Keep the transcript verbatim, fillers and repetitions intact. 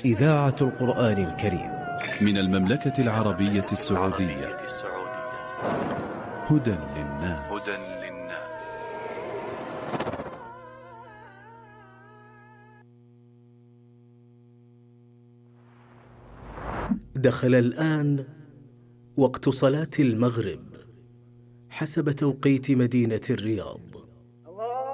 إذاعة القرآن الكريم من المملكة العربية السعودية. هدى للناس. دخل الآن وقت صلاة المغرب حسب توقيت مدينة الرياض.